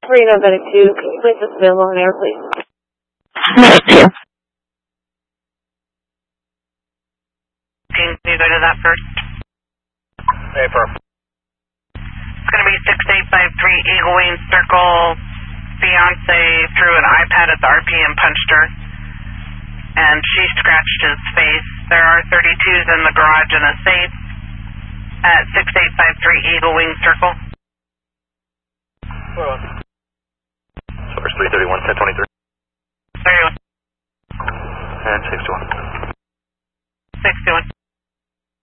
Reno Medic 2, can you place this available on air, please? Medic 2. Can you go to that first? Hey, firm. It's going to be 6853 Eagle Wing Circle. Fiance threw an iPad at the RP and punched her, and she scratched his face. There are 32s in the garage and a safe at 6853 Eagle Wing Circle. Source 331, 1023.